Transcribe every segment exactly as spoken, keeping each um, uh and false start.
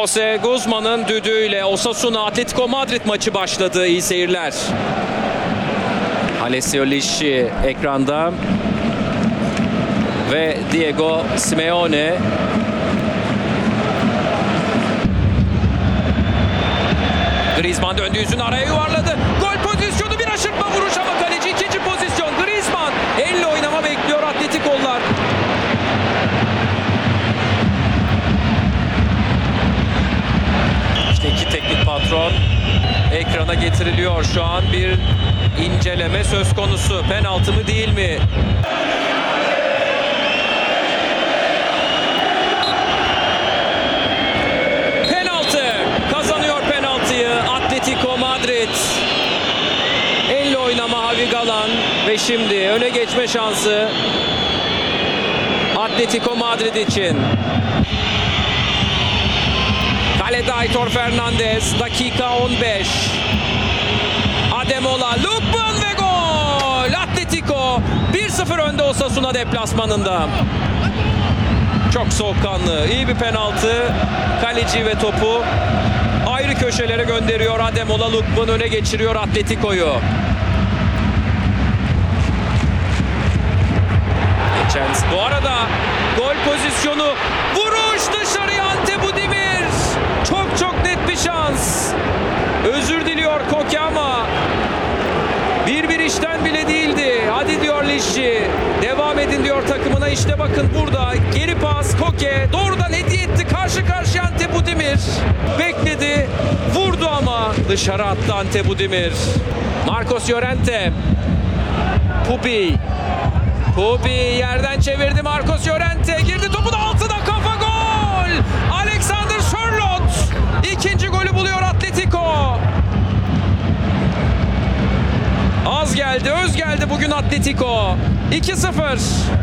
Jose Guzman'ın düdüğüyle Osasuna Atletico Madrid maçı başladı. İyi seyirler. Alessio Lisci ekranda ve Diego Simeone. Griezmann döndü, yüzünü araya yuvarladı. Gol pozisyonu, bir aşırtma vuruş ama kaleci ikinci pozisyon. Griezmann elle oynama bekliyor Atletico'lular. İşte iki teknik patron ekrana getiriliyor şu an. Bir inceleme söz konusu. Penaltı mı değil mi? Penaltı. Kazanıyor penaltıyı Atletico Madrid. Elle oynama Javi Galan ve şimdi öne geçme şansı Atletico Madrid için. Kalede Aitor Fernandez, dakika on beş. Ademola, Lookman ve gol! Atletico bir sıfır önde Osasuna deplasmanında. Çok soğukkanlı, iyi bir penaltı. Kaleci ve topu ayrı köşelere gönderiyor. Ademola, Lookman öne geçiriyor Atletico'yu. Geçen bu arada gol pozisyonu, vuruş dışarıya Ante Budimir. Çok çok net bir şans. Özür diliyor Koke ama bir bir işten bile değildi. Hadi diyor Lisci. Devam edin diyor takımına. İşte bakın burada geri pas Koke. Doğrudan hediye etti. Karşı karşıya Ante Budimir. Bekledi. Vurdu ama dışarı attı Ante Budimir. Marcos Llorente. Pupi. Pupi yerden çevirdi. Marcos Llorente. Girdi topun altına, kafa gol. Alexander Sörloth. İkinci golü buluyor Atletico. Az geldi, öz geldi bugün Atletico. iki sıfır.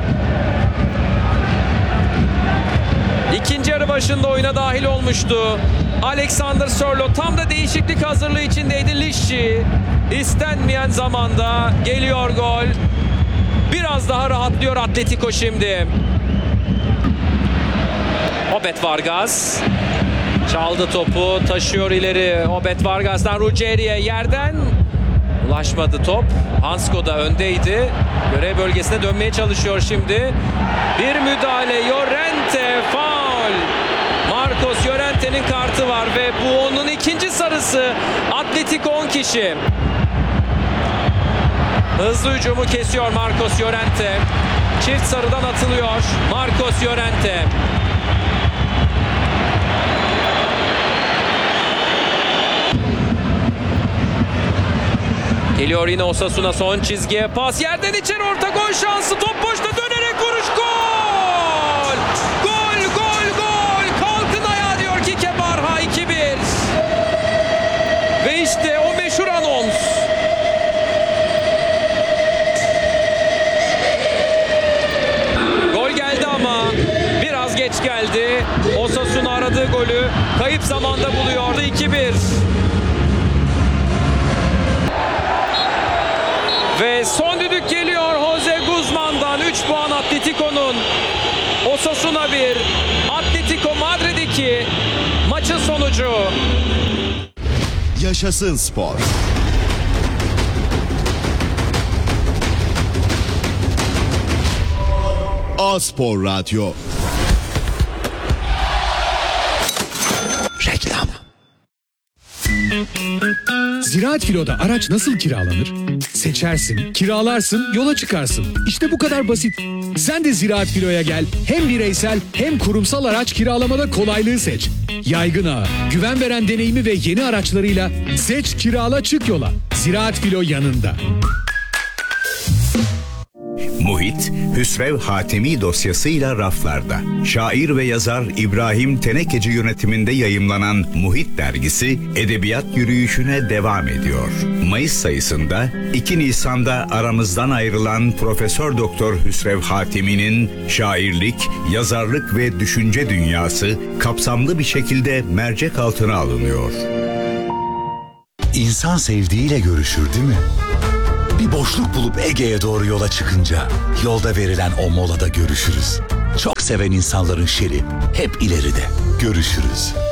İkinci yarı başında oyuna dahil olmuştu Alexander Sörloth. Tam da değişiklik hazırlığı içindeydi Lisci. İstenmeyen zamanda geliyor gol. Biraz daha rahatlıyor Atletico şimdi. Obed Vargas çaldı topu, taşıyor ileri. Obed Vargas'tan Ruggeri'ye, yerden ulaşmadı top. Hansko da öndeydi. Görev bölgesine dönmeye çalışıyor şimdi. Bir müdahale, Llorente, faul. Marcos Llorente'nin kartı var ve bu onun ikinci sarısı. Atletico on kişi. Hızlı hücumu kesiyor Marcos Llorente. Çift sarıdan atılıyor Marcos Llorente. Geliyor yine Osasuna, son çizgiye pas, yerden içeri orta, gol şansı, top boşta, dönerek vuruş, gol! Gol, gol, gol! Kalkın ayağa diyor Kike Barha, iki bir. Ve işte o meşhur anons. Gol geldi ama biraz geç geldi. Osasuna aradığı golü kayıp zamanda buluyordu. iki bir. Ve son düdük geliyor Jose Guzman'dan. üç puan Atletico'nun. Osasuna bir, Atletico Madrid iki. Maçın sonucu. Yaşasın spor. A-Spor Radyo. Reklam. Ziraat Filo'da araç nasıl kiralanır? Seçersin, kiralarsın, yola çıkarsın. İşte bu kadar basit. Sen de Ziraat Filo'ya gel. Hem bireysel hem kurumsal araç kiralamada kolaylığı seç. Yaygın ağı, güven veren deneyimi ve yeni araçlarıyla seç, kirala, çık yola. Ziraat Filo yanında. Muhit, Hüsrev Hatemi dosyasıyla raflarda. Şair ve yazar İbrahim Tenekeci yönetiminde yayımlanan Muhit dergisi edebiyat yürüyüşüne devam ediyor. Mayıs sayısında iki Nisan'da aramızdan ayrılan Profesör Doktor Hüsrev Hatemi'nin şairlik, yazarlık ve düşünce dünyası kapsamlı bir şekilde mercek altına alınıyor. İnsan sevdiğiyle görüşür değil mi? Bir boşluk bulup Ege'ye doğru yola çıkınca yolda verilen o molada görüşürüz. Çok seven insanların şeri hep ileride. Görüşürüz.